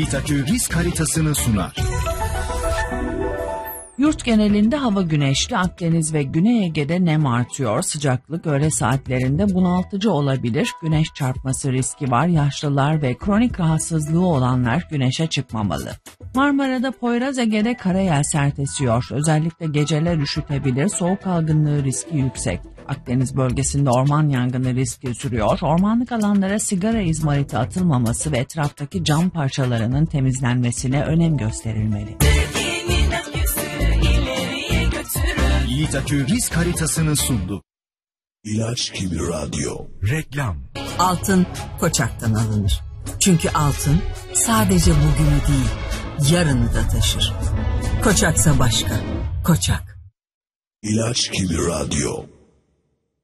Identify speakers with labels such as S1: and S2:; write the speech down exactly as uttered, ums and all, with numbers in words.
S1: Yiğit Akü risk haritasını sunar.
S2: Yurt genelinde hava güneşli, Akdeniz ve Güney Ege'de nem artıyor. Sıcaklık öğle saatlerinde bunaltıcı olabilir. Güneş çarpması riski var. Yaşlılar ve kronik rahatsızlığı olanlar güneşe çıkmamalı. Marmara'da Poyraz, Ege'de karayel sert esiyor. Özellikle geceler üşütebilir. Soğuk algınlığı riski yüksek. Akdeniz bölgesinde orman yangını riski sürüyor. Ormanlık alanlara sigara izmariti atılmaması ve etraftaki cam parçalarının temizlenmesine önem gösterilmeli.
S1: Yiğit Akü risk haritasını sundu.
S3: İlaç gibi radyo.
S1: Reklam.
S4: Altın Koçak'tan alınır. Çünkü altın sadece bugünü değil, yarını da taşır. Koçaksa başka. Koçak.
S3: İlaç gibi radyo.